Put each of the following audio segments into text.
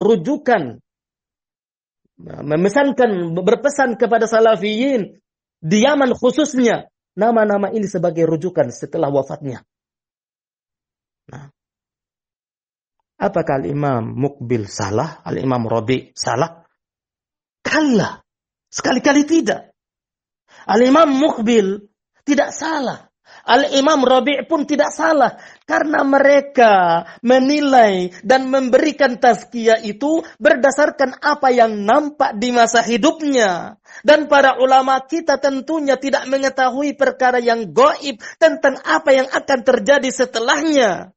rujukan, memesankan, berpesan kepada salafiyin di Yaman khususnya, nama-nama ini sebagai rujukan setelah wafatnya. Nah, apakah Al-Imam Muqbil salah? Al-Imam Rabi' salah? Kalla. Sekali-kali tidak. Al-Imam Muqbil tidak salah. Al-Imam Rabi' pun tidak salah. Karena mereka menilai dan memberikan tazkiyah itu berdasarkan apa yang nampak di masa hidupnya. Dan para ulama kita tentunya tidak mengetahui perkara yang gaib tentang apa yang akan terjadi setelahnya.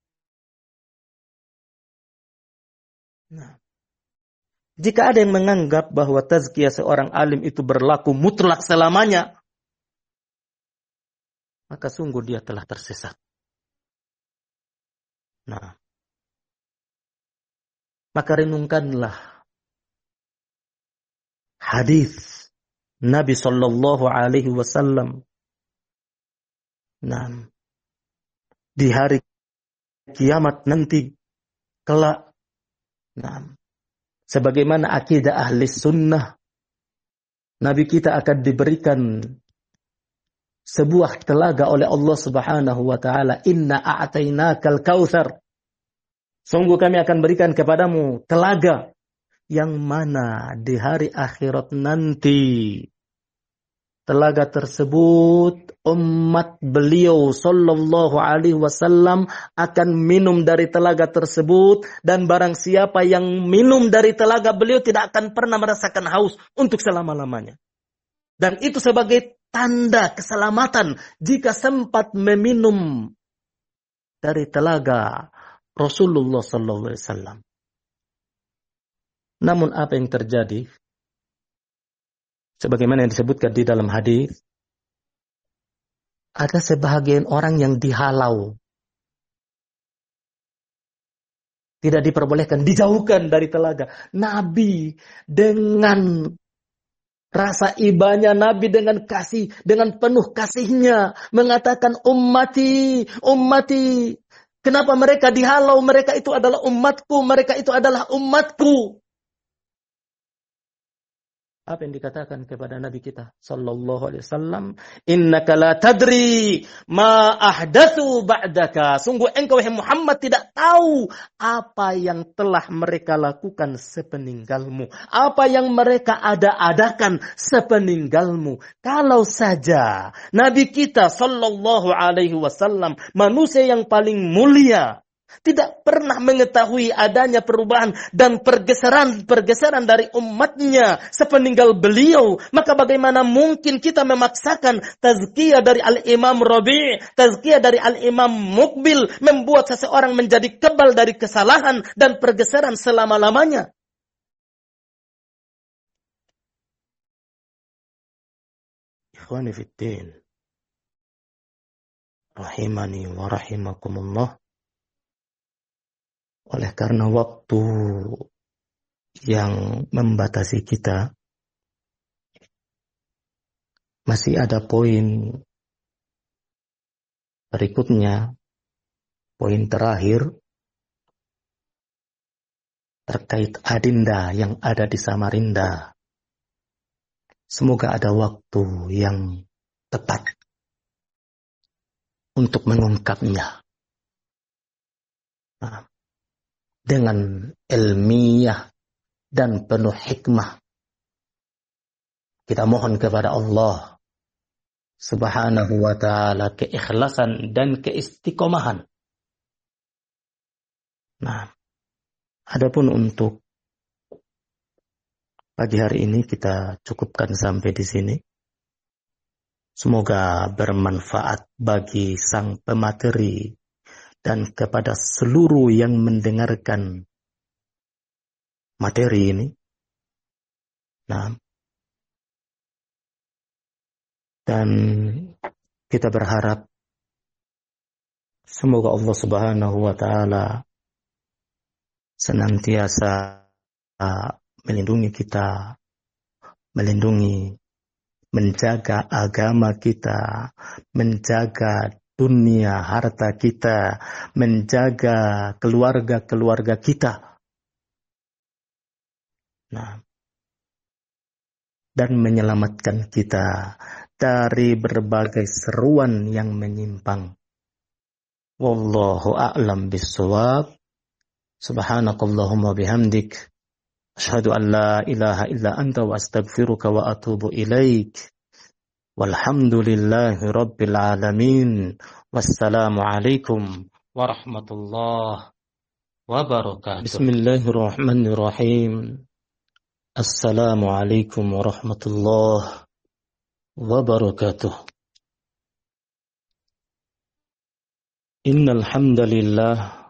Nah, jika ada yang menganggap bahwa tazkiyah seorang alim itu berlaku mutlak selamanya, maka sungguh dia telah tersesat. Nah, maka renungkanlah hadis Nabi Shallallahu Alaihi Wasallam. Nah, di hari kiamat nanti kelak. Nah, sebagaimana akidah ahli sunnah, Nabi kita akan diberikan sebuah telaga oleh Allah Subhanahu wa taala. Inna a'tainakal kautsar. Sungguh kami akan berikan kepadamu telaga yang mana di hari akhirat nanti telaga tersebut umat beliau sallallahu alaihi wasallam akan minum dari telaga tersebut, dan barang siapa yang minum dari telaga beliau tidak akan pernah merasakan haus untuk selama-lamanya. Dan itu sebagai tanda keselamatan jika sempat meminum dari telaga Rasulullah sallallahu alaihi wasallam. Namun apa yang terjadi? Sebagaimana yang disebutkan di dalam hadis, ada sebahagian orang yang dihalau, tidak diperbolehkan, dijauhkan dari telaga. Nabi dengan rasa ibanya, Nabi dengan kasih, dengan penuh kasihnya mengatakan ummati, ummati. Kenapa mereka dihalau? Mereka itu adalah umatku, mereka itu adalah umatku. Apa yang dikatakan kepada Nabi kita sallallahu alaihi wasallam? Innaka la tadri ma ahdatsu ba'daka. Sungguh engkau wahai Muhammad tidak tahu apa yang telah mereka lakukan sepeninggalmu, apa yang mereka adakan sepeninggalmu. Kalau saja Nabi kita sallallahu alaihi wasallam, manusia yang paling mulia, tidak pernah mengetahui adanya perubahan dan pergeseran dari umatnya sepeninggal beliau, maka bagaimana mungkin kita memaksakan tazkiyah dari Al-Imam Rabi', tazkiyah dari Al-Imam Muqbil membuat seseorang menjadi kebal dari kesalahan dan pergeseran selama-lamanya? Ikhwani fiddin, rahimani wa rahimakumullah. Oleh karena waktu yang membatasi kita, masih ada poin berikutnya, poin terakhir terkait adinda yang ada di Samarinda. Semoga ada waktu yang tepat untuk mengungkapnya. Nah, dengan ilmiah dan penuh hikmah. Kita mohon kepada Allah Subhanahu wa ta'ala keikhlasan dan keistiqomahan. Nah, adapun untuk pagi hari ini kita cukupkan sampai di sini. Semoga bermanfaat bagi sang pemateri dan kepada seluruh yang mendengarkan materi ini. Nah, dan kita berharap semoga Allah Subhanahu wa ta'ala senantiasa melindungi kita, menjaga agama kita, menjaga dunia, harta kita, menjaga keluarga-keluarga kita. Nah, dan menyelamatkan kita dari berbagai seruan yang menyimpang. Wallahu a'lam bissawab. Subhanakallahumma bihamdik. Asyhadu an la ilaha illa anta wa astaghfiruka wa atubu ilaik. Walhamdulillahi rabbil alamin. Wassalamualaikum warahmatullahi wabarakatuh. Bismillahirrahmanirrahim. Assalamualaikum warahmatullahi wabarakatuh. Innal hamdalillah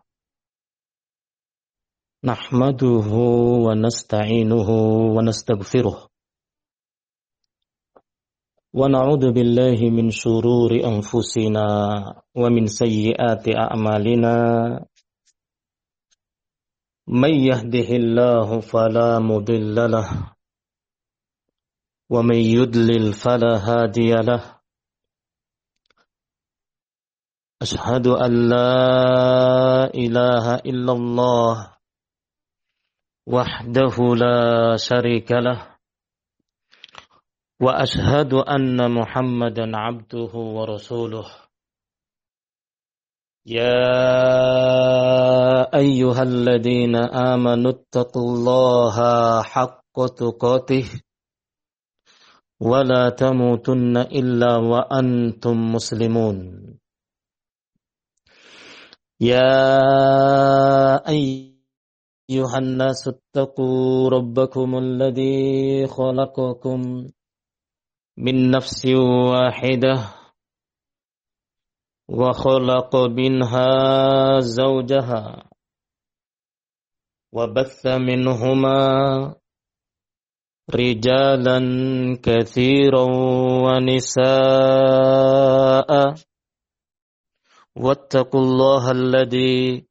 nahmaduhu wa nasta'inuhu wa nastaghfiruh. Wa na'udzu billahi min shururi anfusina wa min sayyiati a'malina. May yahdihillahu fala mudilla lahu wa may yudlil fala hadiya lahu. Ashhadu an la ilaha illallah wahdahu la syarika lahu wa ashhadu anna Muhammadan abduhu wa rasuluh. Ya ayyuhalladzina amanu taqullaha haqqa tuqatih wa la tamutunna illa wa antum muslimun. Ya ayyuhan nasu taqu rabbakumul ladzi khalaqakum min nafsin wahidah wa khalaqa minha zawjaha wa batha minhuma rijalan katsiran wa nisaa'a wattaqullaha alladzi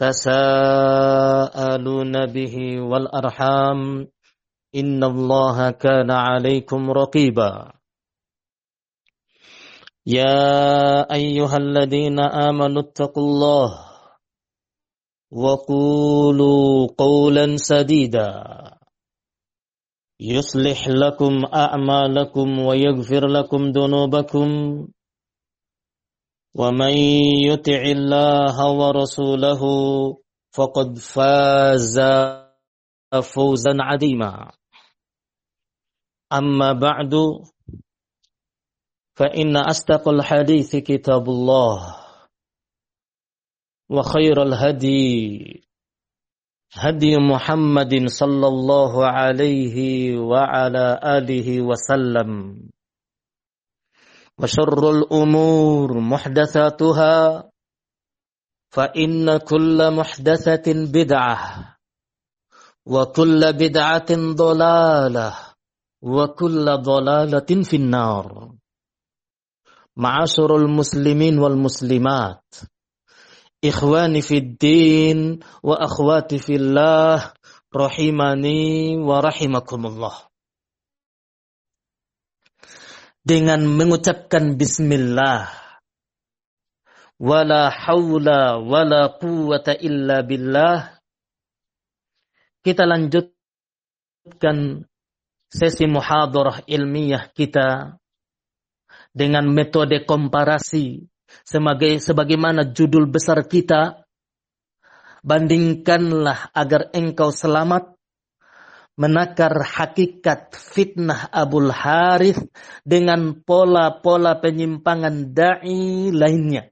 tasaaluna bihi wal arham innallaha kana 'alaikum raqiba. Ya ayyuhalladzina amanu taqullaha wa qulu qawlan sadida yuslih lakum a'malakum wa yaghfir lakum dhunubakum wa man yuti'illaha wa rasulahu faqad faza fawzan 'azima. Amma ba'du fa inna asdaqal hadithi kitabullah wa khairal hadi hadi Muhammadin sallallahu alaihi wa ala alihi wa sallam. Wa syarrul umur muhdatsatuha fa inna kulla muhdatsatin bid'ah wa kulla bid'atin dhalalah wa kulla dhalalatin finnar. Ma'asyiral muslimin wal muslimat, ikhwani fid din wa akhwati fillah, rahimani wa rahimakumullah. Dengan mengucapkan bismillah, wala haula wala quwwata illa billah, kita lanjutkan sesi muhadarah ilmiah kita dengan metode komparasi sebagaimana judul besar kita, bandingkanlah agar engkau selamat, menakar hakikat fitnah Abul Harith dengan pola-pola penyimpangan da'i lainnya.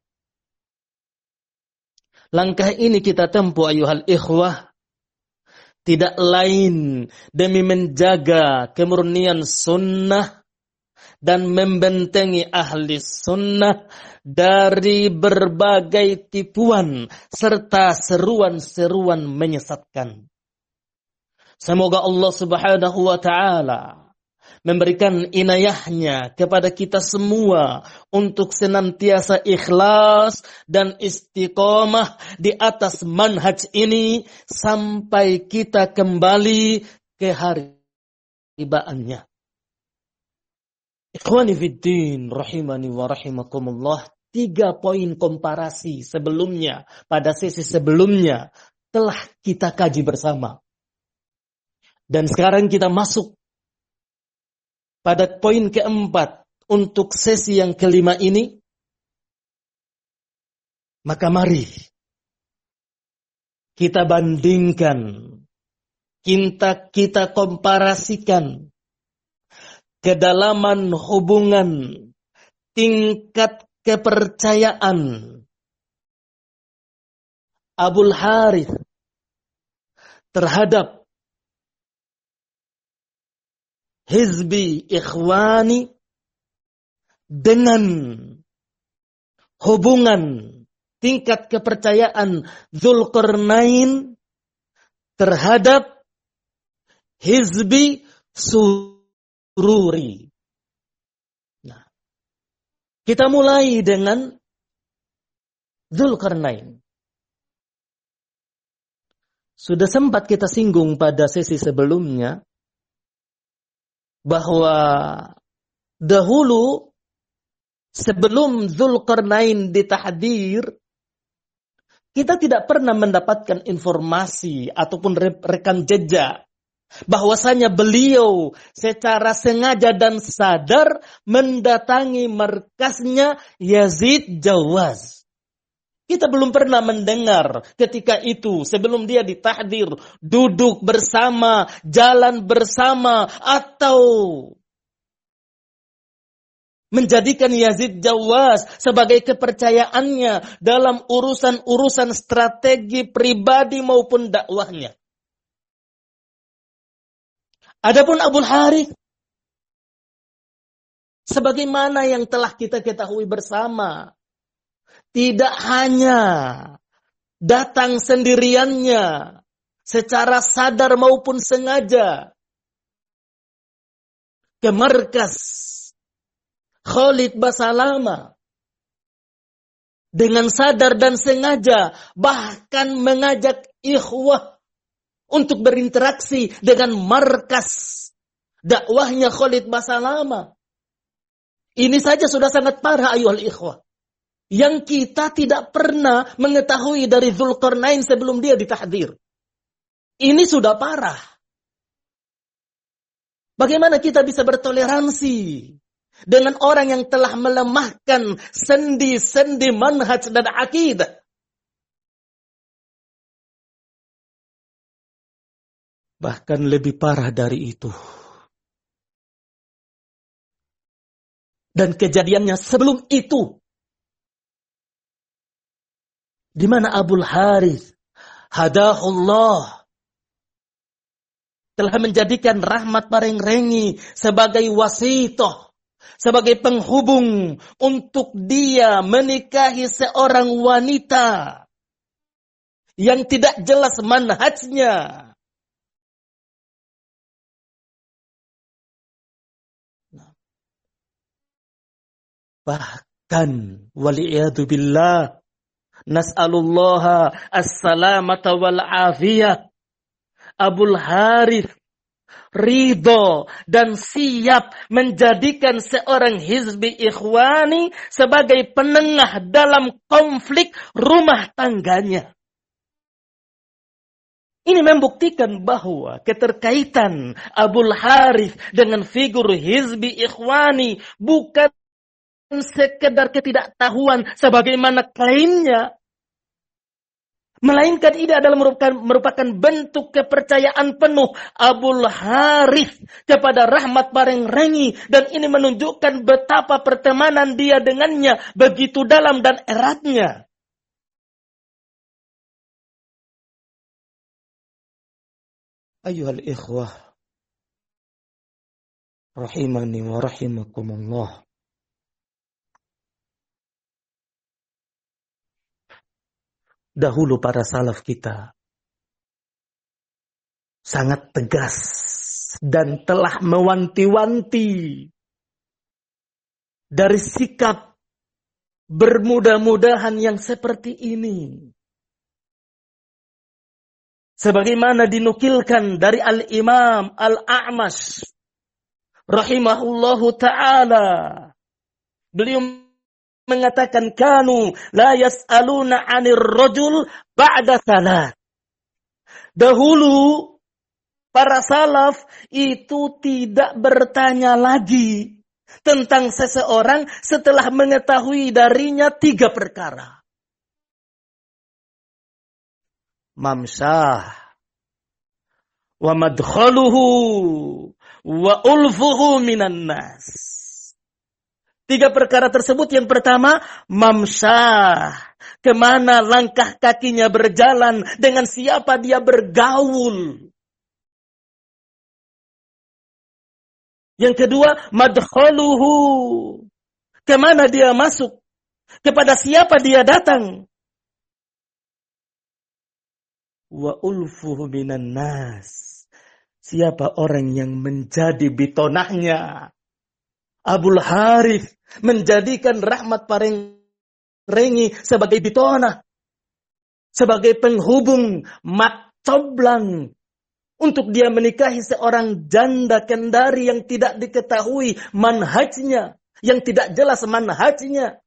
Langkah ini kita tempuh ayuhal ikhwah, tidak lain demi menjaga kemurnian sunnah dan membentengi ahli sunnah dari berbagai tipuan serta seruan-seruan menyesatkan. Semoga Allah Subhanahu wa ta'ala memberikan inayahnya kepada kita semua untuk senantiasa ikhlas dan istiqomah di atas manhaj ini sampai kita kembali ke hari tibaannya. Ikhwani fiddin rahimani wa rahimakumullah, 3 poin komparasi sebelumnya, pada sesi sebelumnya telah kita kaji bersama. Dan sekarang kita masuk pada poin keempat untuk sesi yang kelima ini. Maka mari kita bandingkan, kita komparasikan kedalaman hubungan, tingkat kepercayaan Abul Harith terhadap Hizbi Ikhwani dengan hubungan tingkat kepercayaan Dzulqarnain terhadap Hizbi Sururi. Nah, kita mulai dengan Dzulqarnain. Sudah sempat kita singgung pada sesi sebelumnya bahwa dahulu sebelum Dzulqarnain ditahdir, kita tidak pernah mendapatkan informasi ataupun rekam jejak bahwasanya beliau secara sengaja dan sadar mendatangi markasnya Yazid Jawaz. Kita belum pernah mendengar ketika itu sebelum dia ditahdir duduk bersama, jalan bersama, atau menjadikan Yazid Jawaz sebagai kepercayaannya dalam urusan-urusan strategi pribadi maupun dakwahnya. Adapun Abul Harith, sebagaimana yang telah kita ketahui bersama, tidak hanya datang sendiriannya secara sadar maupun sengaja ke markas Khalid Basalamah dengan sadar dan sengaja, bahkan mengajak ikhwah untuk berinteraksi dengan markas dakwahnya Khalid Basalamah. Ini saja sudah sangat parah ayuhal ikhwah, yang kita tidak pernah mengetahui dari Dzulqarnain sebelum dia ditahdir. Ini sudah parah. Bagaimana kita bisa bertoleransi dengan orang yang telah melemahkan sendi-sendi manhaj dan akidah? Bahkan lebih parah dari itu. Dan kejadiannya sebelum itu, di mana Abul Harith hadahullah telah menjadikan Rahmat Barengrengi sebagai wasitoh, sebagai penghubung untuk dia menikahi seorang wanita yang tidak jelas manhajnya. Bahkan waliyadu billah, nas'alullaha as-salamata wal afiyah, Abul Harith ridho dan siap menjadikan seorang Hizbi Ikhwani sebagai penengah dalam konflik rumah tangganya. Ini membuktikan bahwa keterkaitan Abul Harith dengan figur Hizbi Ikhwani bukan sekedar ketidaktahuan sebagaimana klaimnya, melainkan ini adalah merupakan bentuk kepercayaan penuh Abul Harith kepada Rahmat Barengrengi, dan ini menunjukkan betapa pertemanan dia dengannya begitu dalam dan eratnya. Ayuhal ikhwah rahimani wa rahimakumullah. Dahulu para salaf kita sangat tegas dan telah mewanti-wanti dari sikap bermudah-mudahan yang seperti ini. Sebagaimana dinukilkan dari Al-Imam Al-A'mash rahimahullahu ta'ala. Beliau mengatakan kanu la yas'aluna 'anir rajul ba'da salat. Dahulu Para salaf itu tidak bertanya lagi tentang seseorang setelah mengetahui darinya 3 perkara. Mamsah, wa madkhaluhu, wa ulfuhu minan nas. 3 perkara tersebut, yang pertama, mamsah. Kemana langkah kakinya berjalan, dengan siapa dia bergaul. Yang kedua, madkhaluhu. Kemana dia masuk? Kepada siapa dia datang? Wa ulfuhu minan nas. Siapa orang yang menjadi bitonahnya? Abul Harith menjadikan Rahmat Parengi sebagai bitonah, sebagai penghubung mat coblang untuk dia menikahi seorang janda kendari yang tidak diketahui manhajnya, yang tidak jelas manhajnya.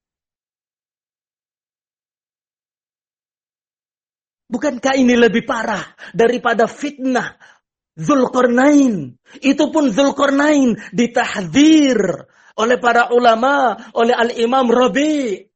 Bukankah ini lebih parah daripada fitnah Dzulqarnain? Itu pun Dzulqarnain ditahdzir oleh para ulama, oleh Al-Imam Rabi'.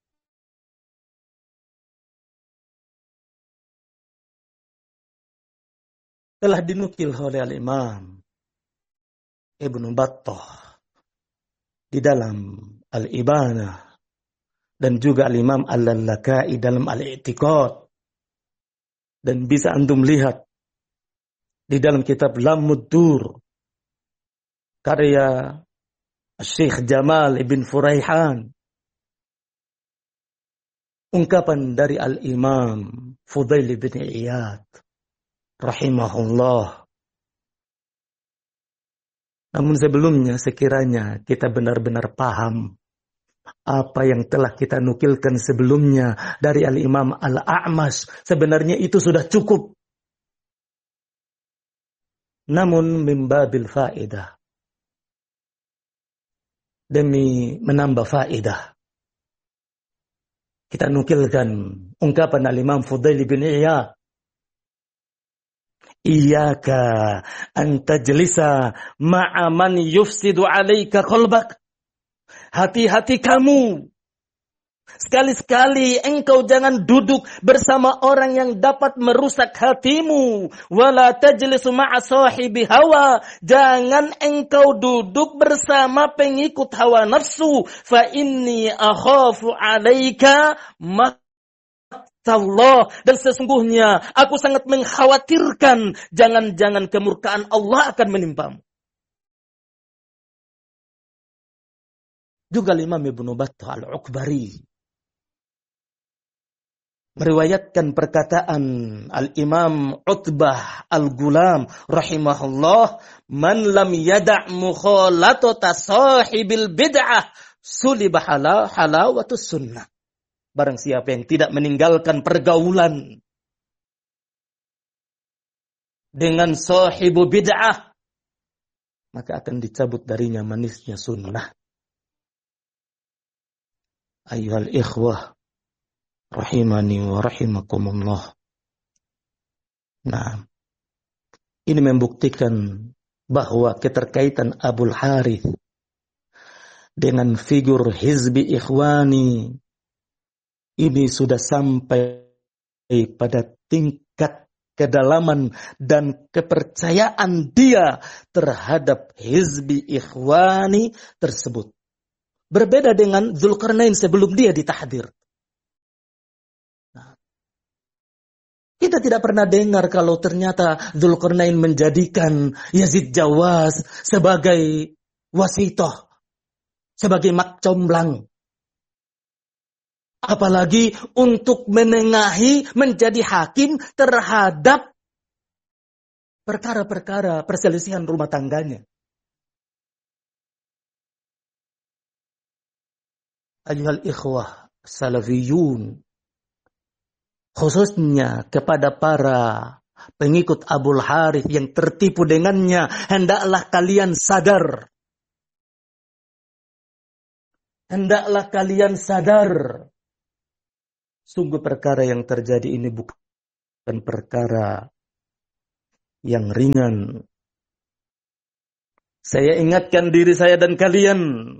Telah dinukil oleh Al-Imam Ibnu Battah di dalam Al-Ibanah dan juga Al-Imam Al-Lalakai dalam Al-I'tiqad. Dan bisa antum lihat di dalam kitab Lammud Dur karya Syekh Jamal Ibn Furaihan, ungkapan dari Al-Imam Fudail bin Iyad rahimahullah. Namun sebelumnya sekiranya kita benar-benar paham apa yang telah kita nukilkan sebelumnya dari Al-Imam Al-A'mash, sebenarnya itu sudah cukup. Namun mimbabil faedah, demi menambah faedah, kita nukilkan ungkapan Al-Imam Fudail bin Iyad. Iyaka an tajlisa ma'a man yufsidu 'alaika qalbak. Hati-hati kamu. Sekali-sekali engkau jangan duduk bersama orang yang dapat merusak hatimu. Wala tajlisu ma'a sahibi hawa. Jangan engkau duduk bersama pengikut hawa nafsu. Fa inni akhafu 'alaika Allah, dan sesungguhnya aku sangat mengkhawatirkan jangan-jangan kemurkaan Allah akan menimpamu. Juga Imam Ibnu Battah Al-Ukbari meriwayatkan perkataan Al-Imam Utbah Al-Gulam rahimahullah, man lam yada' mukhalatata sahibil bid'ah sulib halawatus sunnah. Barang siapa yang tidak meninggalkan pergaulan dengan sahibu bid'ah, maka akan dicabut darinya manisnya sunnah. Ayyuhal ikhwah rahimani wa rahimakumullah. Nah, ini membuktikan bahwa keterkaitan Abul Harith dengan figur Hizbi Ikhwani ini sudah sampai pada tingkat kedalaman dan kepercayaan dia terhadap Hizbi Ikhwani tersebut. Berbeda dengan Dzulqarnain sebelum dia ditahdir. Nah, kita tidak pernah dengar kalau ternyata Dzulqarnain menjadikan Yazid Jawaz sebagai wasitoh, sebagai mak comblang. Apalagi untuk menengahi, menjadi hakim terhadap perkara-perkara perselisihan rumah tangganya. Ayyuhal ikhwah salafiyun, khususnya kepada para pengikut Abul Harith yang tertipu dengannya, hendaklah kalian sadar. Hendaklah kalian sadar. Sungguh perkara yang terjadi ini bukan perkara yang ringan. Saya ingatkan diri saya dan kalian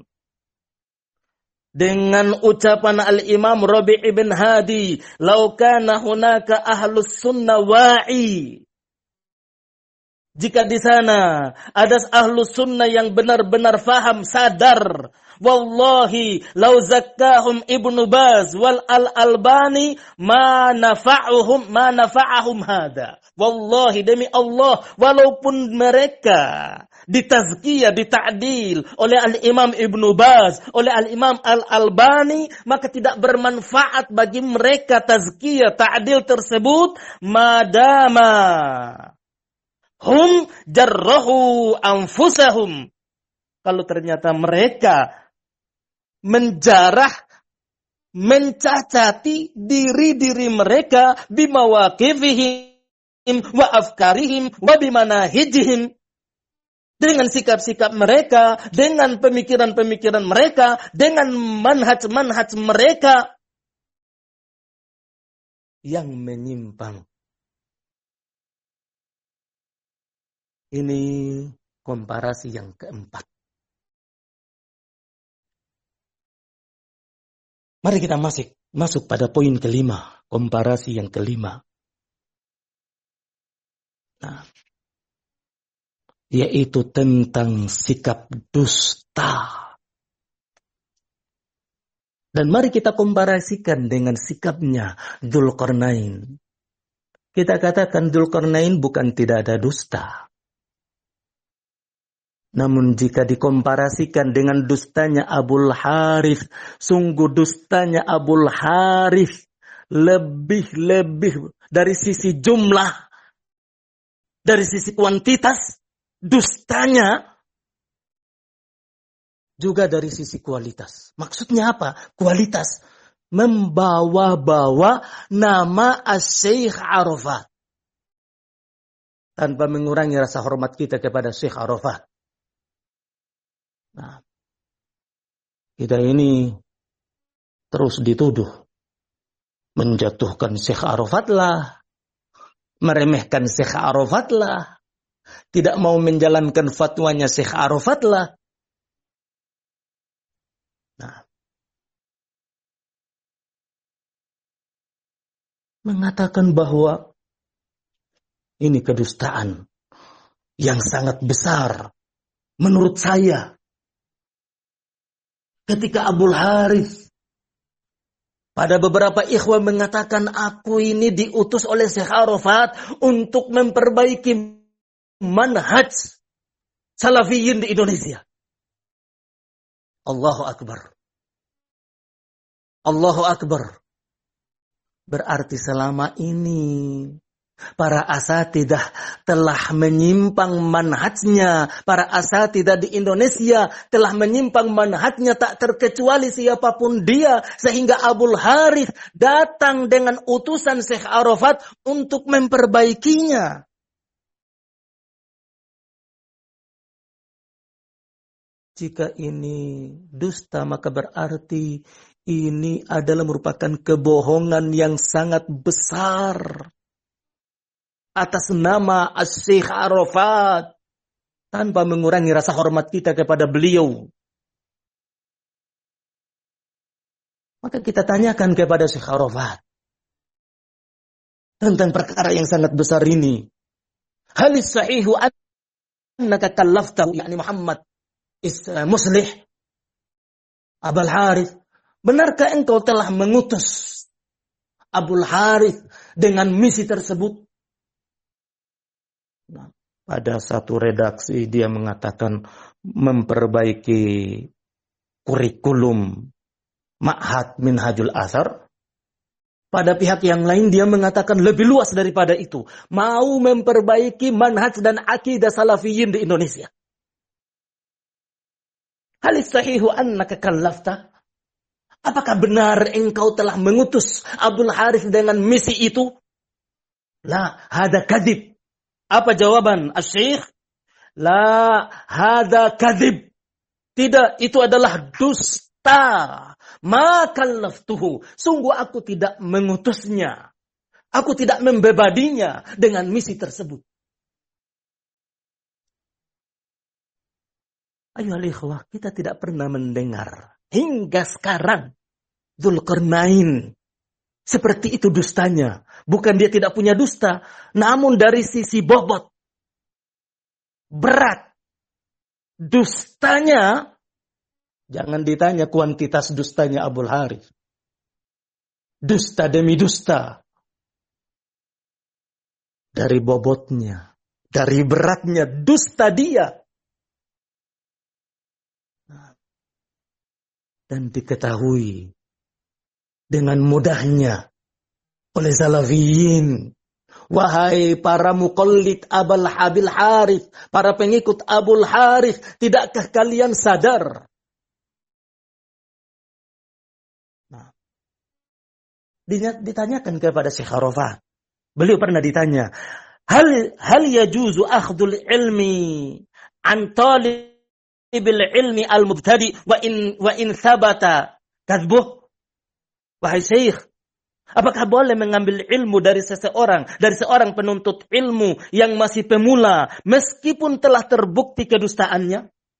dengan ucapan Al-Imam Rabi' ibn Hadi, "Lau kana hunaka ahlus sunnah wa'i." Jika di sana ada ahlus sunnah yang benar-benar faham, sadar, wallahi lau zakkahum Ibnu Baz wal Al-Albani ma nafa'ahum hada. Wallahi demi Allah, walaupun mereka ditazkiyah, dita'dil oleh Al-Imam Ibnu Baz, oleh Al-Imam Al-Albani, maka tidak bermanfaat bagi mereka tazkiyah, ta'dil tersebut madama hum jarrahu anfusahum. Kalau ternyata mereka menjarah, mencacati diri-diri mereka bimawaqifihim wa afkarihim wa bimanahijihim, dengan sikap-sikap mereka, dengan pemikiran-pemikiran mereka, dengan manhaj-manhaj mereka yang menyimpang. Ini komparasi yang keempat. Mari kita masuk pada poin kelima, komparasi yang kelima. Nah, yaitu tentang sikap dusta. Dan mari kita komparasikan dengan sikapnya Dzulqarnain. Kita katakan Dzulqarnain bukan tidak ada dusta. Namun jika dikomparasikan dengan dustanya Abul Harith, sungguh dustanya Abul Harith lebih dari sisi jumlah, dari sisi kuantitas, dustanya juga dari sisi kualitas. Maksudnya apa? Kualitas. Membawa-bawa nama Syekh Arafat. Tanpa mengurangi rasa hormat kita kepada Syekh Arafat. Nah, kita ini terus dituduh menjatuhkan Syekh Arafat lah, meremehkan Syekh Arafat lah, tidak mau menjalankan fatwanya Syekh Arafat lah. Nah, mengatakan bahwa ini kedustaan yang sangat besar menurut saya. Ketika Abul Harith, pada beberapa ikhwan mengatakan, aku ini diutus oleh Syekh Arafat untuk memperbaiki manhaj salafiyin di Indonesia. Allahu Akbar. Allahu Akbar. Berarti selama ini para asatidah telah menyimpang manhajnya. Para asatidah di Indonesia telah menyimpang manhajnya, tak terkecuali siapapun dia. Sehingga Abul Harith datang dengan utusan Syekh Arafat untuk memperbaikinya. Jika ini dusta, maka berarti ini adalah merupakan kebohongan yang sangat besar atas nama Syekh Arafat, tanpa mengurangi rasa hormat kita kepada beliau. Maka kita tanyakan kepada Syekh Arafat tentang perkara yang sangat besar ini. Halis sahihu annaka kallaftahu, yakni Muhammad Muslih Abul Harith, benarkah engkau telah mengutus Abul Harith dengan misi tersebut? Nah, pada satu redaksi dia mengatakan memperbaiki kurikulum Ma'had Minhajul Athar. Pada pihak yang lain dia mengatakan lebih luas daripada itu, mau memperbaiki manhaj dan akidah salafiyin di Indonesia. Halis sahihu annaka kallafta? Apakah benar engkau telah mengutus Abul Harith dengan misi itu? La, hada kadib. Apa jawaban Asy-Syaikh? La, hada kadib. Tidak, itu adalah dusta. Ma kallaftuhu. Sungguh aku tidak mengutusnya. Aku tidak membebadinya dengan misi tersebut. Ayolah ikhwah, kita tidak pernah mendengar hingga sekarang Dzulqarnain seperti itu dustanya. Bukan dia tidak punya dusta, namun dari sisi bobot, berat, dustanya, jangan ditanya kuantitas dustanya Abul Harith. Dusta demi dusta. Dari bobotnya, dari beratnya, dusta dia. Dan diketahui dengan mudahnya oleh Salafiyin. Wahai para muqallid Abul Harith, para pengikut Abul Harith, tidakkah kalian sadar? Nah, ditanyakan kepada Syekh Arafat. Beliau pernah ditanya, hal yajuzu akhdul ilmi an talibil ilmi al-mubtadi wa in thabata kadbuh? Wahai Syekh, apakah boleh mengambil ilmu dari seorang penuntut ilmu yang masih pemula meskipun telah terbukti kedustaannya?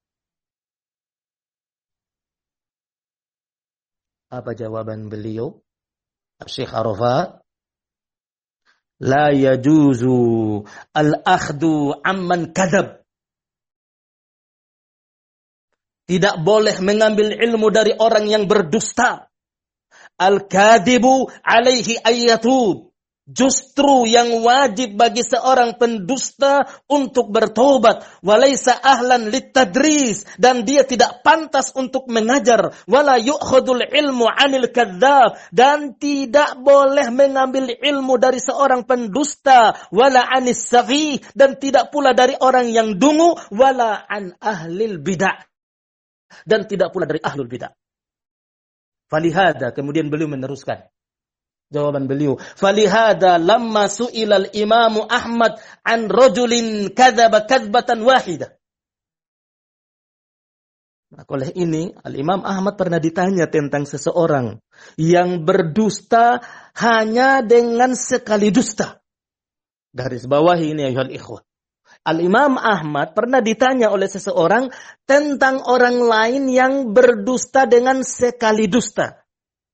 Apa jawaban beliau? Syekh Arafat, la yajuzu al-akhdu amman kadab. Tidak boleh mengambil ilmu dari orang yang berdusta. Al-kadibu alaihi ayyatub. Justru yang wajib bagi seorang pendusta untuk bertobat. Walaysa ahlan littadris. Dan dia tidak pantas untuk mengajar. Wala yu'khudul ilmu anil kadzab. Dan tidak boleh mengambil ilmu dari seorang pendusta. Wala anis safih. Dan tidak pula dari orang yang dungu. Wala an ahlil bid'ah. Dan tidak pula dari ahlul bid'ah. Falihada, kemudian beliau meneruskan. Jawaban beliau, falihada lamma su'ilal imamu Ahmad an rajulin kadzaba kadzbatan wahidah. Nah, oleh ini, Al-Imam Ahmad pernah ditanya tentang seseorang yang berdusta hanya dengan sekali dusta. Garis bawahi ini ayuhal ikhwah. Al-Imam Ahmad pernah ditanya oleh seseorang tentang orang lain yang berdusta dengan sekali dusta.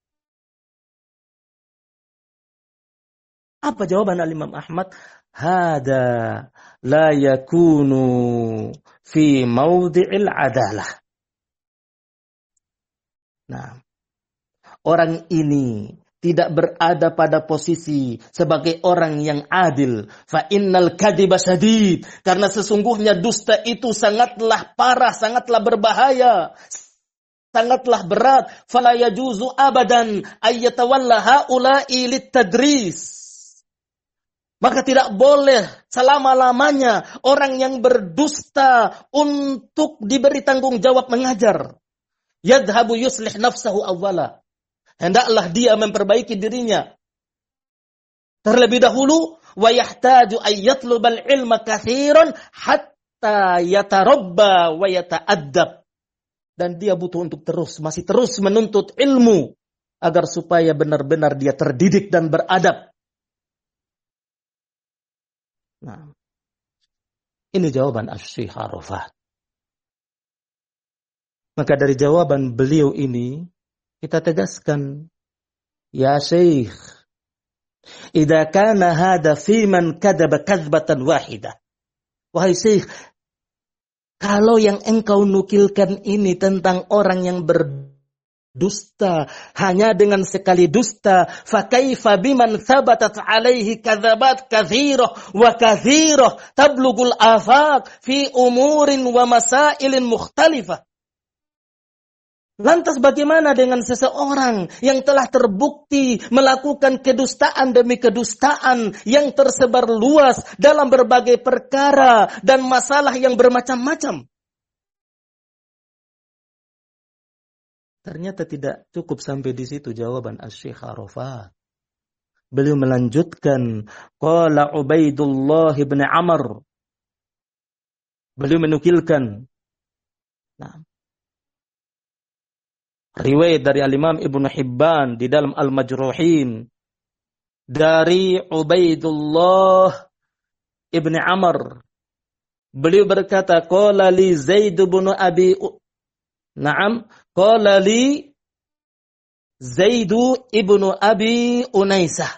Apa jawaban Al-Imam Ahmad? Hada la yakunu fi mawdi'il adalah. Nah, orang ini tidak berada pada posisi sebagai orang yang adil. Fa innal kadhiba syadid. Karena sesungguhnya dusta itu sangatlah parah, sangatlah berbahaya, sangatlah berat. Fala yajuzu abadan ayyatawalla haula'i littadris. Maka tidak boleh selama-lamanya orang yang berdusta untuk diberi tanggung jawab mengajar. Yadhabu yuslih nafsahu awwala. Hendaklah dia memperbaiki dirinya terlebih dahulu. Wa yahtaju ayyatlubal ilma katsiran hatta yatarabba wa yata'addab. Dan dia butuh untuk masih terus menuntut ilmu agar supaya benar-benar dia terdidik dan beradab. Nah, ini jawaban Asy-Syaikh Arafat. Maka dari jawaban beliau ini kita tegaskan, ya Syekh, idza kana hada fi man kadzaba kadzbatan wahidah. Wahai Syekh, kalau yang engkau nukilkan ini tentang orang yang berdusta hanya dengan sekali dusta, fa kaifa biman thabatat alaihi kadzabat katsirah wa katsirah tablugul afaq fi umurin wa masailin mukhtalifah. Lantas bagaimana dengan seseorang yang telah terbukti melakukan kedustaan demi kedustaan yang tersebar luas dalam berbagai perkara dan masalah yang bermacam-macam? Ternyata tidak cukup sampai di situ jawaban Asy-Syaikh Arafat. Beliau melanjutkan, qala Ubaidullah bin Amr. Beliau menukilkan riwayat dari Al-Imam Ibnu Hibban di dalam Al-Majruhin dari Ubaidullah ibn Amr Beliau berkata, qala li Zaid bin Abi Naam, qala li Zaid ibnu Abi Unaisah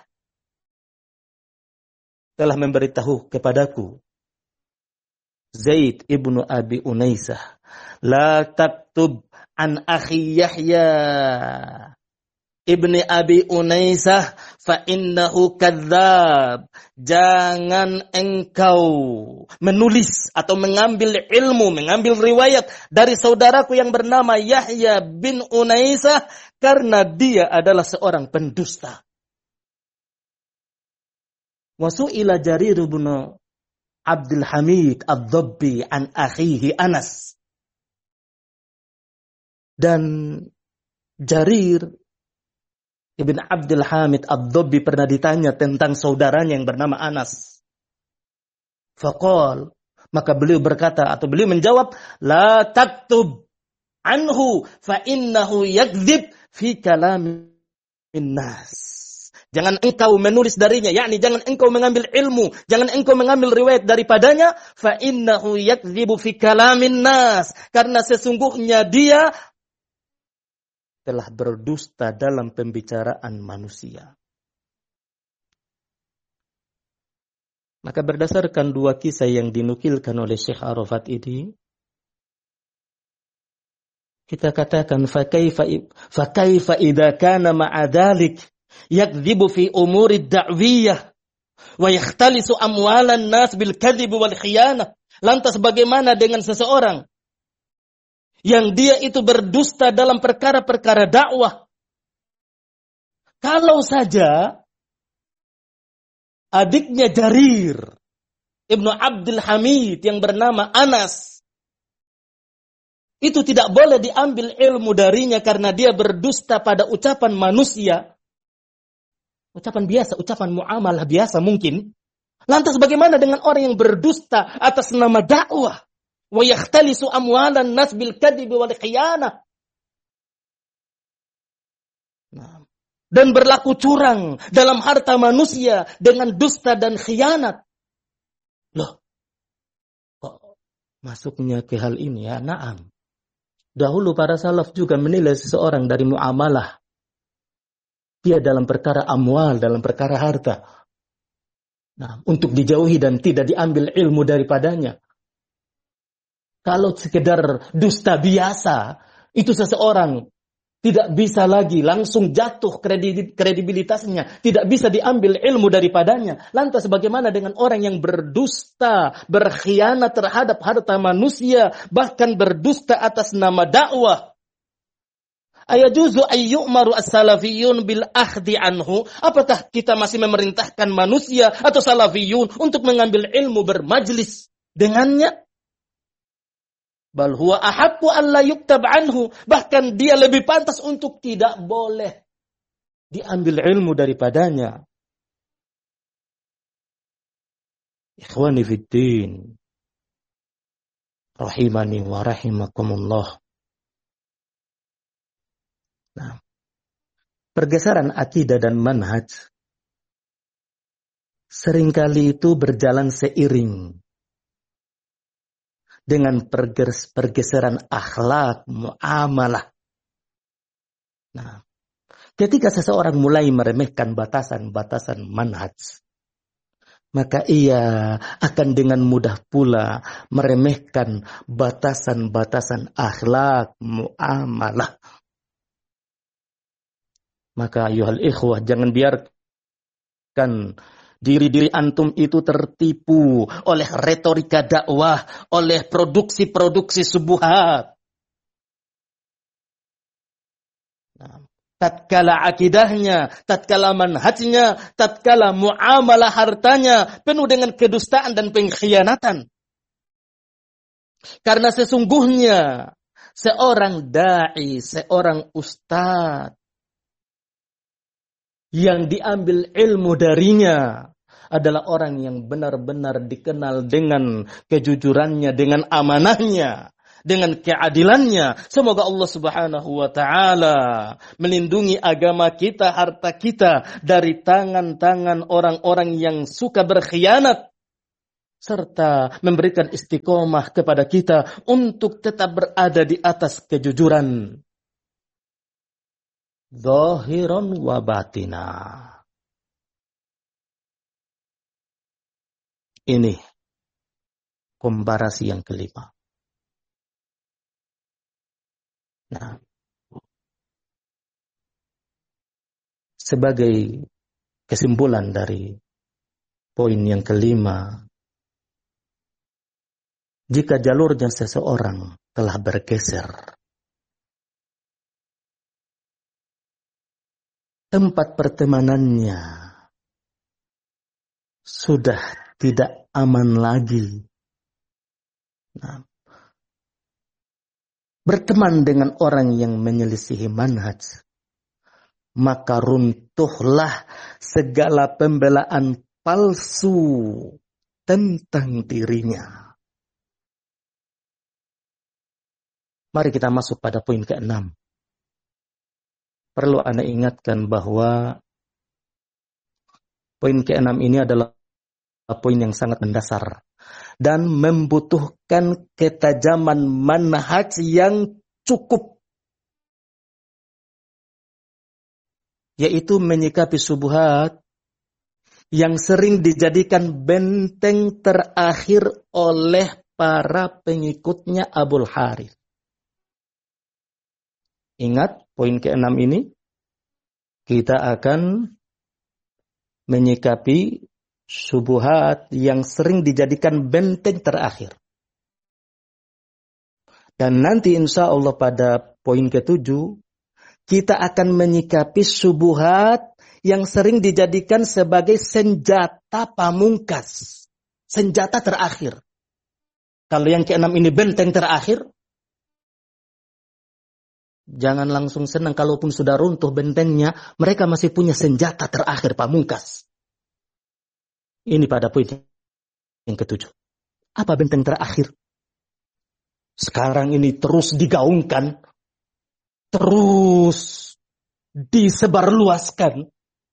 telah memberitahu kepadaku Zaid ibnu Abi Unaisah, la taktub an akhi Yahya ibni Abi Unaisah fa innahu kadzdzab. Jangan engkau menulis atau mengambil ilmu, mengambil riwayat dari saudaraku yang bernama Yahya bin Unaisah karena dia adalah seorang pendusta. Wa su'ila Jarir bin Abdul Hamid Ad-Dabbi an akhihi Anas. Dan Jarir Ibn Abdul Hamid Ad-Dabbi pernah ditanya tentang saudaranya yang bernama Anas. Faqal, maka beliau berkata atau beliau menjawab, la taktub anhu fa innahu yakdzib fi kalamin nas. Jangan engkau menulis darinya, yakni jangan engkau mengambil ilmu, jangan engkau mengambil riwayat daripadanya, fa innahu yakdzibu fi kalamin nas, karena sesungguhnya dia telah berdusta dalam pembicaraan manusia. Maka berdasarkan dua kisah yang dinukilkan oleh Syekh Arafat ini, kita katakan fakaifa idza kana ma'a dzalik yakdzibu fi umuri da'wiyah wa yakhtalisu amwalan nas bil kadhib wal khiyanah. Lantas bagaimana dengan seseorang yang dia itu berdusta dalam perkara-perkara dakwah? Kalau saja adiknya Jarir Ibnu Abdul Hamid yang bernama Anas itu tidak boleh diambil ilmu darinya karena dia berdusta pada ucapan manusia, ucapan biasa, ucapan muamalah biasa mungkin. Lantas bagaimana dengan orang yang berdusta atas nama dakwah? Wa yakhtalisu amwalan nas bil kadhib wal khiyanah. Dan berlaku curang dalam harta manusia dengan dusta dan khianat. Loh, kok masuknya ke hal ini ya? Naam. Dahulu para salaf juga menilai seseorang dari muamalah. Dia dalam perkara amwal, dalam perkara harta. Nah, untuk dijauhi dan tidak diambil ilmu daripadanya. Kalau sekedar dusta biasa, itu seseorang tidak bisa lagi langsung jatuh kredibilitasnya. Tidak bisa diambil ilmu daripadanya. Lantas bagaimana dengan orang yang berdusta, berkhianat terhadap harta manusia, bahkan berdusta atas nama dakwah? Ayajuzu ayyu'maru as-salafiyun bil akhdi anhu. Apakah kita masih memerintahkan manusia atau salafiyun untuk mengambil ilmu bermajlis dengannya? Bal huwa ahaqqu an la yuktab anhu. Bahkan dia lebih pantas untuk tidak boleh diambil ilmu daripadanya. Ikhwani fid din, rahimani wa rahimakumullah. Nah, pergeseran akidah dan manhaj seringkali itu berjalan seiring dengan pergeseran akhlak, muamalah. Nah, ketika seseorang mulai meremehkan batasan-batasan manhaj, maka ia akan dengan mudah pula meremehkan batasan-batasan akhlak, muamalah. Maka ayuhal ikhwah, jangan biarkan diri-diri antum itu tertipu oleh retorika dakwah, oleh produksi-produksi subuhat. Nah, tatkala akidahnya, tatkala manhajnya, tatkala muamalah hartanya penuh dengan kedustaan dan pengkhianatan. Karena sesungguhnya seorang dai, seorang ustadz yang diambil ilmu darinya adalah orang yang benar-benar dikenal dengan kejujurannya, dengan amanahnya, dengan keadilannya. Semoga Allah Subhanahu wa taala melindungi agama kita, harta kita dari tangan-tangan orang-orang yang suka berkhianat, serta memberikan istiqomah kepada kita untuk tetap berada di atas kejujuran. Zahiran wa batina. Ini komparasi yang kelima. Nah, sebagai kesimpulan dari poin yang kelima, jika jalurnya seseorang telah bergeser, tempat pertemanannya sudah tidak aman lagi. Nah, berteman dengan orang yang menyelisihi manhaj, maka runtuhlah segala pembelaan palsu tentang dirinya. Mari kita masuk pada poin ke-6. Perlu Anda ingatkan bahwa poin ke-6 ini adalah poin yang sangat mendasar dan membutuhkan ketajaman manhaj yang cukup, yaitu menyikapi syubhat yang sering dijadikan benteng terakhir oleh para pengikutnya Abul Harith. Ingat, poin ke-6 ini kita akan menyikapi syubhat yang sering dijadikan benteng terakhir. Dan nanti insya Allah pada poin ke-7 kita akan menyikapi syubhat yang sering dijadikan sebagai senjata pamungkas, senjata terakhir. Kalau yang ke-6 ini benteng terakhir, jangan langsung senang kalaupun sudah runtuh bentengnya, mereka masih punya senjata terakhir pamungkas. Ini pada poin yang ke-7. Apa benteng terakhir? Sekarang ini terus digaungkan, terus disebarluaskan.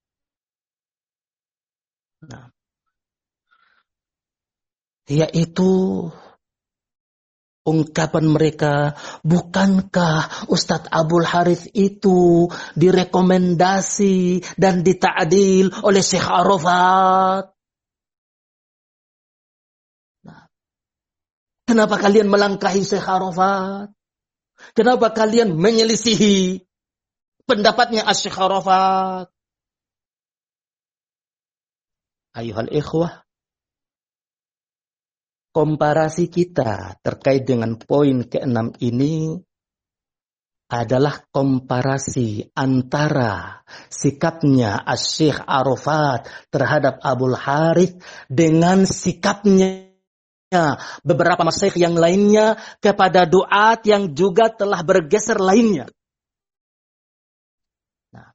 Nah, yaitu ungkapan mereka, bukankah Ustadz Abul Harith itu direkomendasi dan dita'adil oleh Syekh Arafat? Nah, kenapa kalian melangkahi Syekh Arafat? Kenapa kalian menyelisihi pendapatnya Syekh Arafat? Ayuhal ikhwah, komparasi kita terkait dengan poin ke-6 ini adalah komparasi antara sikapnya Syekh Arafat terhadap Abul Harith dengan sikapnya beberapa masyayikh yang lainnya kepada duat yang juga telah bergeser lainnya. Nah,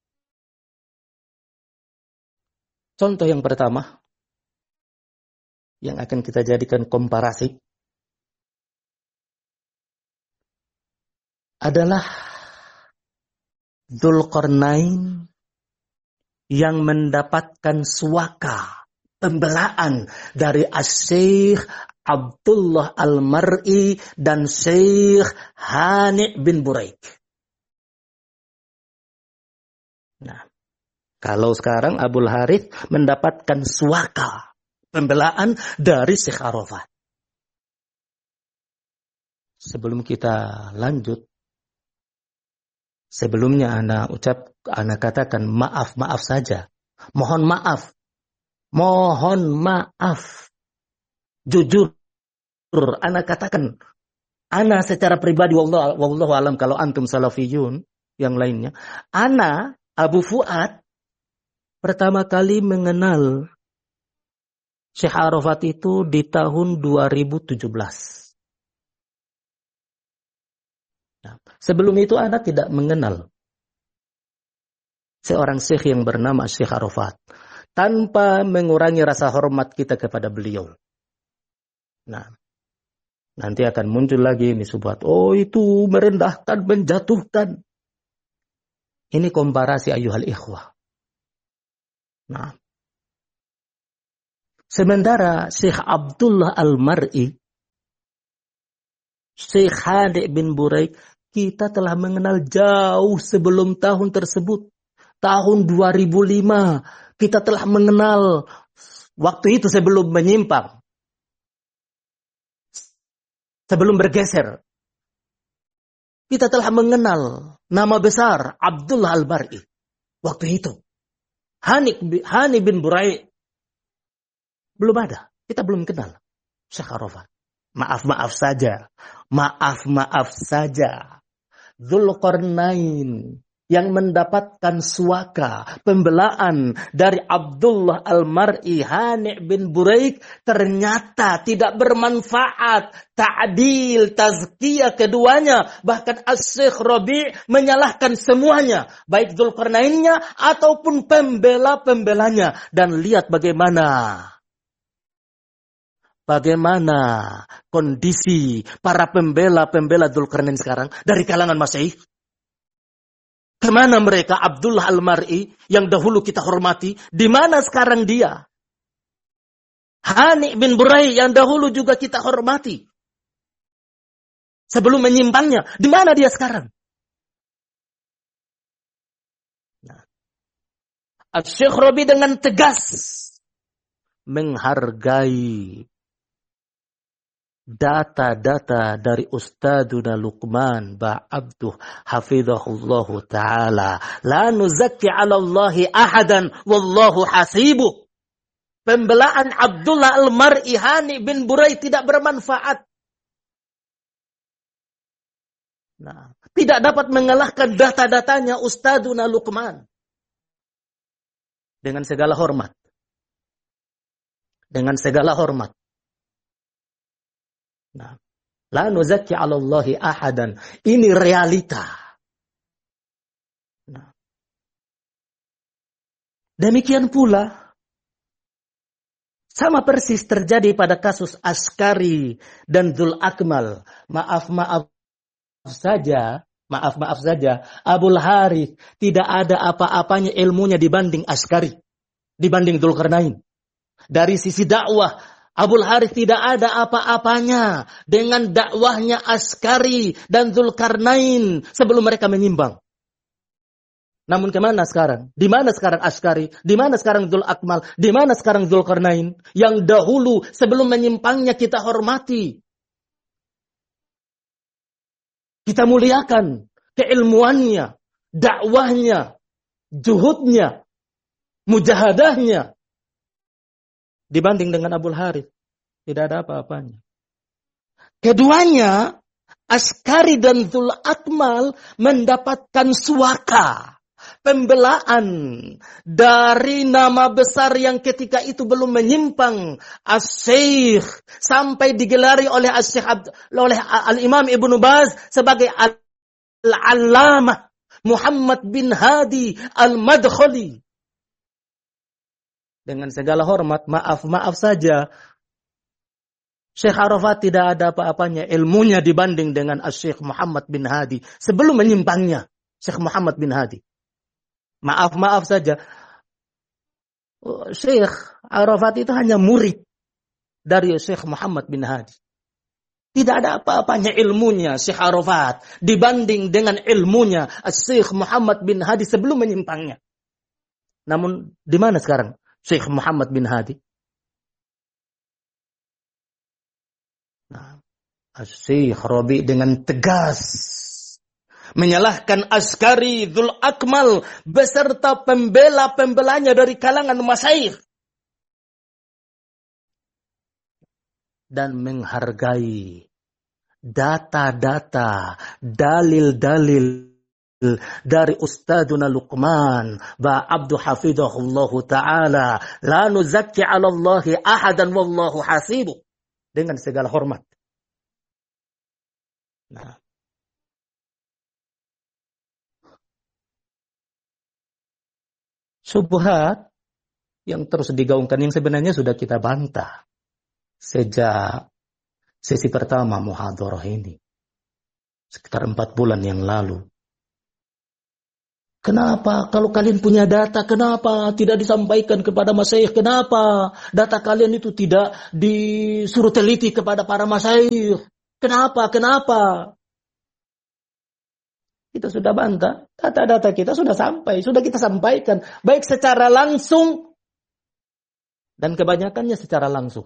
contoh yang pertama yang akan kita jadikan komparasi adalah Dzulqarnain yang mendapatkan suaka pembelaan dari Syekh Abdullah Al-Mar'i dan Syekh Hani bin Buraik. Nah, kalau sekarang Abul Harith mendapatkan suaka pembelaan dari Syekh Arafat. Sebelum kita lanjut, sebelumnya Ana katakan maaf saja. Mohon maaf. Jujur, Ana katakan, Ana secara pribadi, wallahu alam kalau antum salafiyun yang lainnya, Ana Abu Fuad pertama kali mengenal Syekh Arafat itu di tahun 2017. Nah, sebelum itu Anda tidak mengenal seorang syekh yang bernama Syekh Arafat, tanpa mengurangi rasa hormat kita kepada beliau. Nah, nanti akan muncul lagi ini subhat. Oh, itu merendahkan, menjatuhkan. Ini komparasi ayuhal ikhwah. Nah, Sementara Syekh Abdullah Al-Mar'i, Syekh Hani bin Buraik, kita telah mengenal jauh sebelum tahun tersebut. Tahun 2005, kita telah mengenal waktu itu sebelum menyimpang. Sebelum bergeser. Kita telah mengenal nama besar Abdullah Al-Mar'i. Waktu itu. Hani bin Buraik. Belum ada. Kita belum kenal. Syekh Arafat. Maaf saja. Maaf saja. Dzulqarnain yang mendapatkan suaka, pembelaan dari Abdullah Al-Mar'i, Hani bin Buraik, ternyata tidak bermanfaat. Ta'dil, tazkiyah keduanya. Bahkan Asy-Syaikh Rabi' menyalahkan semuanya. Baik Dzulqarnainnya ataupun pembela-pembelanya. Dan lihat bagaimana kondisi para pembela-pembela Dzulqarnain sekarang dari kalangan Masyaikh. Kemana mereka? Abdullah Al-Mar'i yang dahulu kita hormati, di mana sekarang dia? Hani bin Buraik yang dahulu juga kita hormati. Sebelum menyimpangnya, di mana dia sekarang? Nah, Asy-Syaikh Rabi dengan tegas menghargai data-data dari Ustadzuna Luqman Ba'abduh hafizahullahu ta'ala. La nuzakki 'ala Allahi ahadan wallahu hasibuh. Pembelaan Abdullah Al-Mar'i, Hani bin Buraik tidak bermanfaat. Nah, tidak dapat mengalahkan data-datanya Ustadzuna Luqman. Dengan segala hormat. Dengan segala hormat. Nah, la nuzakki 'ala Allahi ahadan. Ini realita. Nah, demikian pula sama persis terjadi pada kasus Askari dan Dzul Akmal. Maaf saja, Abul Harith tidak ada apa-apanya ilmunya dibanding Askari, dibanding Dzulqarnain. Dari sisi dakwah, Abul Harith tidak ada apa-apanya dengan dakwahnya Askari dan Dzulqarnain sebelum mereka menyimpang. Namun kemana sekarang? Di mana sekarang Askari? Di mana sekarang Dzul Akmal? Di mana sekarang Dzulqarnain? Yang dahulu sebelum menyimpangnya kita hormati. Kita muliakan keilmuannya, dakwahnya, juhudnya, mujahadahnya. Dibanding dengan Abul Harith, tidak ada apa-apanya. Keduanya, Askari dan Dzul Akmal mendapatkan suaka, pembelaan dari nama besar yang ketika itu belum menyimpang, Asy-Syaikh, sampai digelari oleh Al-Imam Ibnu Baz sebagai Al-Allamah Muhammad bin Hadi Al-Madkhali. Dengan segala hormat, maaf saja, Syekh Arafat tidak ada apa-apanya ilmunya dibanding dengan Syekh Muhammad bin Hadi sebelum menyimpangnya Syekh Muhammad bin Hadi. Maaf saja, Syekh Arafat itu hanya murid dari Syekh Muhammad bin Hadi. Tidak ada apa-apanya ilmunya Syekh Arafat dibanding dengan ilmunya Syekh Muhammad bin Hadi sebelum menyimpangnya. Namun di mana sekarang Syekh Muhammad bin Hadi? Nah, Syekh Rabi dengan tegas menyalahkan Askari, Dzul Akmal beserta pembela-pembelanya dari kalangan masyayikh dan menghargai data-data, dalil-dalil dari Ustadzuna Luqman Ba'abduh hafizahullahu ta'ala. La nuzakki 'ala Allahi ahadan wallahu hasibuh. Dengan segala hormat. Nah, syubhat yang terus digaungkan yang sebenarnya sudah kita bantah sejak sesi pertama muhadharah ini sekitar 4 bulan yang lalu. Kenapa kalau kalian punya data, kenapa tidak disampaikan kepada masyayikh? Kenapa data kalian itu tidak disuruh teliti kepada para masyayikh? Kenapa? Kenapa? Kita sudah bantah. Data-data kita sudah sampai, sudah kita sampaikan. Baik secara langsung dan kebanyakannya secara langsung.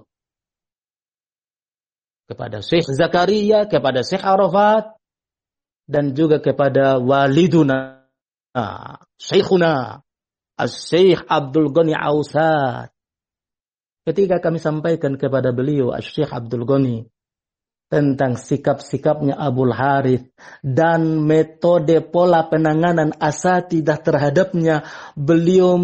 Kepada Syekh Zakaria, kepada Syekh Arafat, dan juga kepada waliduna, Syekhuna, Syekh Abdul Ghani Ausat. Ketika kami sampaikan kepada beliau, Syekh Abdul Ghani, tentang sikap-sikapnya Abul Harith dan metode pola penanganan asatidah terhadapnya, beliau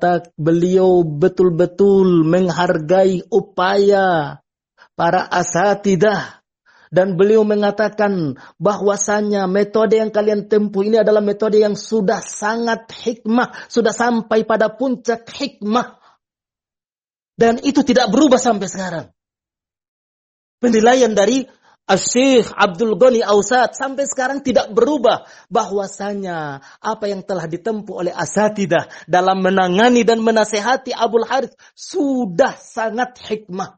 betul-betul menghargai upaya para asatidah. Dan beliau mengatakan bahwasannya metode yang kalian tempuh ini adalah metode yang sudah sangat hikmah, sudah sampai pada puncak hikmah. Dan itu tidak berubah sampai sekarang. Penilaian dari Syekh Abdul Ghani Ausat sampai sekarang tidak berubah. Bahwasanya apa yang telah ditempuh oleh asatidah dalam menangani dan menasehati Abul Harith sudah sangat hikmah.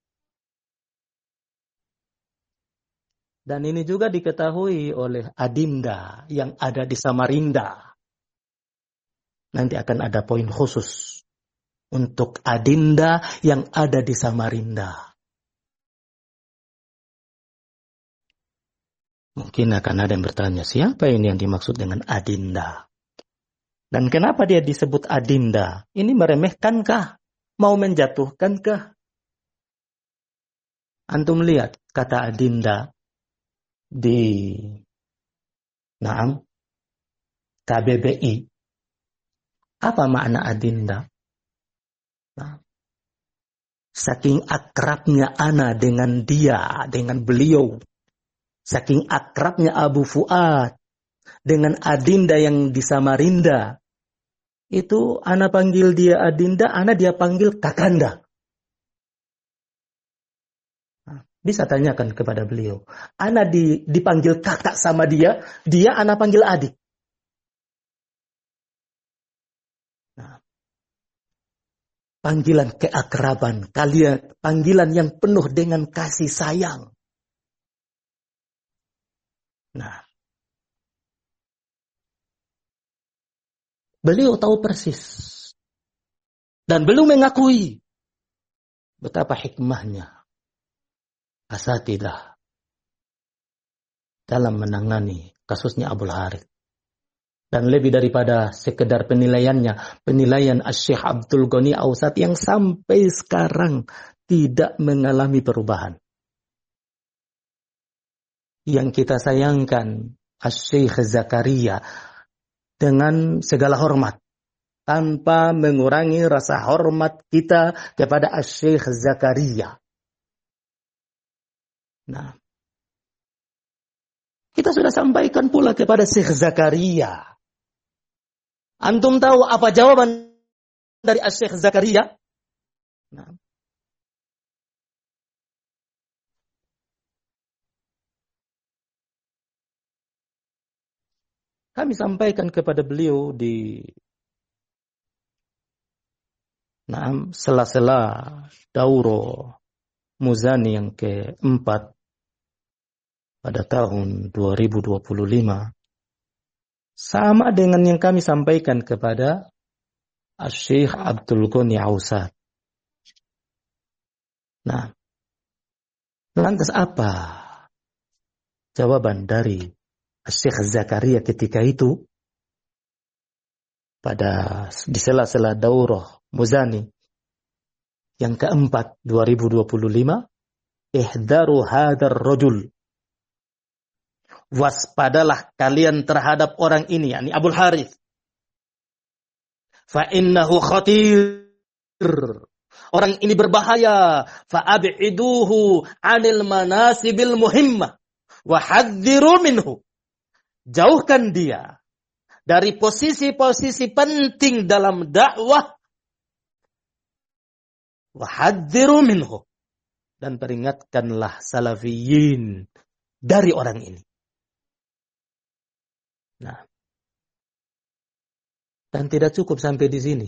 Dan ini juga diketahui oleh Adinda yang ada di Samarinda. Nanti akan ada poin khusus untuk Adinda yang ada di Samarinda. Mungkin akan ada yang bertanya, siapa ini yang dimaksud dengan Adinda? Dan kenapa dia disebut Adinda? Ini meremehkankah? Mau menjatuhkankah? Antum lihat kata Adinda di KBBI. Apa makna Adinda? Saking akrabnya ana dengan dia, dengan beliau. Saking akrabnya Abu Fuad dengan Adinda yang di Samarinda. Itu ana panggil dia Adinda, ana dia panggil Kakanda. Bisa tanyakan kepada beliau. Ana dipanggil kakak sama dia ana panggil adik. Panggilan keakraban, kalian panggilan yang penuh dengan kasih sayang. Beliau tahu persis dan beliau mengakui betapa hikmahnya asatidah dalam menangani kasusnya Abul Harith. Dan lebih daripada sekedar penilaiannya, penilaian Syekh Abdul Ghani Ausat yang sampai sekarang tidak mengalami perubahan. Yang kita sayangkan Syekh Zakaria dengan segala hormat, tanpa mengurangi rasa hormat kita kepada Syekh Zakaria. Kita sudah sampaikan pula kepada Syekh Zakaria. Antum tahu apa jawaban dari Syekh Zakaria? Kami sampaikan kepada beliau di sela-sela Dauro Muzani yang keempat pada tahun 2025. Sama dengan yang kami sampaikan kepada Syekh Abdul Ghani Ausat. Lantas apa jawaban dari Syekh Zakaria ketika itu di sela-sela Daurah Muzani yang keempat 2025? Ihdaru hadar rajul. Waspadalah kalian terhadap orang ini, yakni Abul Harith. Fa innahu khatir. Orang ini berbahaya. Fa ab'iduhu 'anil manasibil muhimmah wa hadziru minhu. Jauhkan dia dari posisi-posisi penting dalam dakwah. Wa hadziru minhu. Dan peringatkanlah salafiyin dari orang ini. Dan tidak cukup sampai di sini.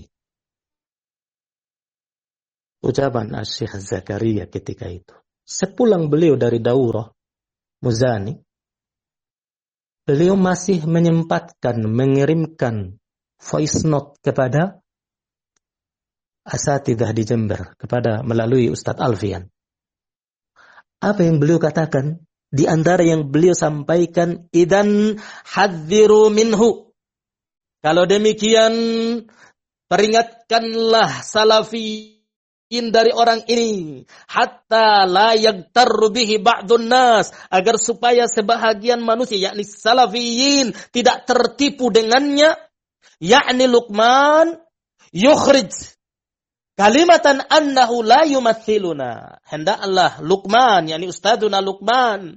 Ucapan Syekh Zakaria ketika itu. Sepulang beliau dari daurah Muzani, beliau masih menyempatkan mengirimkan voice note kepada asatidzah di Jember, melalui Ustadz Alfian. Apa yang beliau katakan? Di antara yang beliau sampaikan, idan hadziru minhu. Kalau demikian, peringatkanlah salafiyin dari orang ini, hatta la yaghtarru bihi ba'dun nas, agar supaya sebahagian manusia, yakni salafiyin, tidak tertipu dengannya, yakni Luqman yukhrij kalimatan annahu la yumathiluna. Hendaklah Luqman, yakni Ustadzuna Luqman,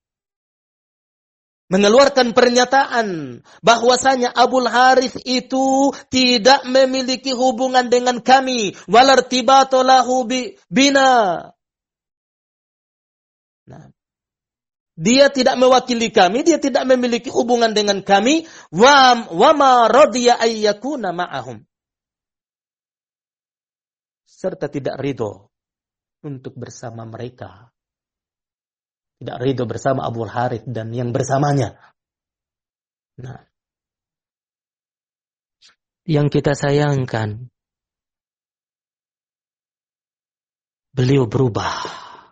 mengeluarkan pernyataan bahwasanya Abul Harith itu tidak memiliki hubungan dengan kami, walartibatu lahu bina. Nah, dia tidak mewakili kami, dia tidak memiliki hubungan dengan kami, wa ma radiya ayyakuna ma'ahum. Serta tidak ridho untuk bersama mereka. Tidak ridho bersama Abu Harith dan yang bersamanya. Nah, yang kita sayangkan, beliau berubah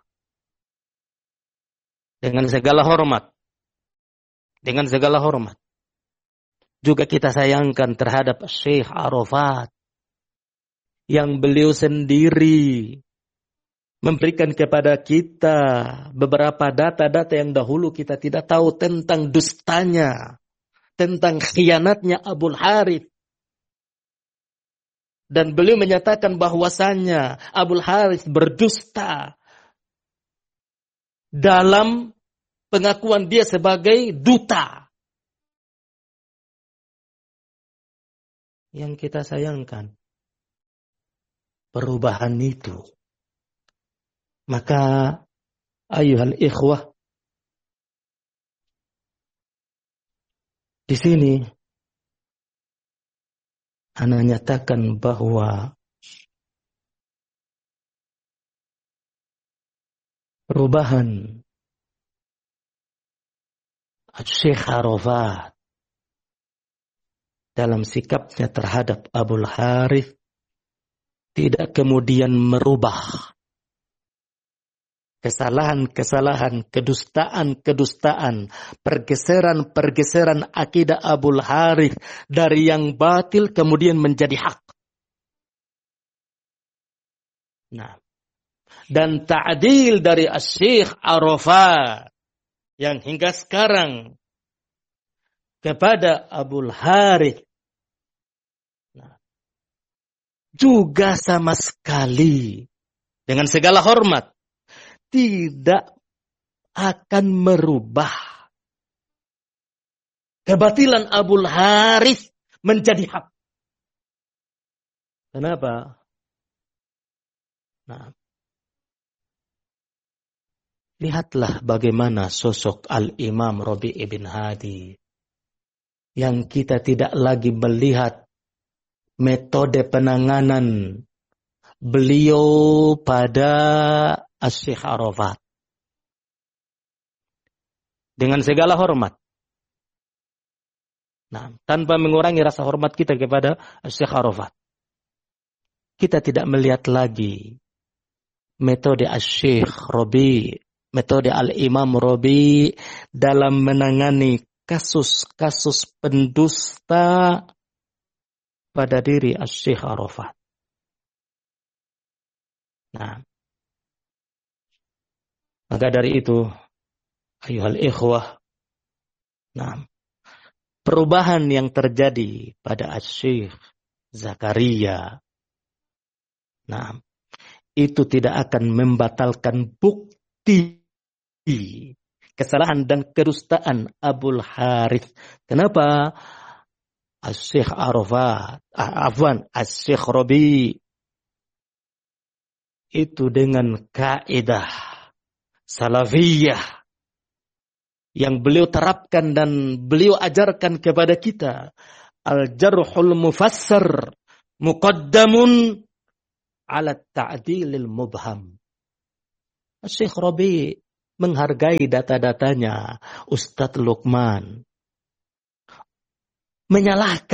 dengan segala hormat. Dengan segala hormat. Juga kita sayangkan terhadap Syekh Arafat, yang beliau sendiri memberikan kepada kita beberapa data-data yang dahulu kita tidak tahu tentang dustanya, tentang khianatnya Abul Harith. Dan beliau menyatakan bahwasannya Abul Harith berdusta dalam pengakuan dia sebagai duta. Yang kita sayangkan, perubahan itu. Maka ayuhal ikhwah, di sini ana nyatakan bahwa perubahan Syekh Arafat dalam sikapnya terhadap Abul Harith tidak kemudian merubah kesalahan-kesalahan, kedustaan-kedustaan, pergeseran-pergeseran akidah Abul Harith dari yang batil kemudian menjadi hak. Nah, dan ta'dil dari Syekh Arafat yang hingga sekarang kepada Abul Harith juga sama sekali dengan segala hormat tidak akan merubah kebatilan Abul Harith menjadi hak. Kenapa? Nah, lihatlah bagaimana sosok Al-Imam Rabi' ibn Hadi, yang kita tidak lagi melihat metode penanganan beliau pada Syekh Arafat. Dengan segala hormat. Nah, tanpa mengurangi rasa hormat kita kepada Syekh Arafat. Kita tidak melihat lagi metode Syekh Rabi', metode Al-Imam Rabi' dalam menangani kasus-kasus pendusta pada diri Syekh Arafat. Nah, maka dari itu, ayuhal ikhwah, nah, perubahan yang terjadi pada Syekh Zakaria, nah, itu tidak akan membatalkan bukti kesalahan dan kedustaan Abul Harith. Kenapa? Syekh Arafat, Syekh Rabi' itu dengan kaidah salafiyah yang beliau terapkan dan beliau ajarkan kepada kita, Al-jarhul mufassar muqaddamun ala ta'dilil mubham. Syekh Rabi menghargai data-datanya Ustadz Luqman. Menyalahkan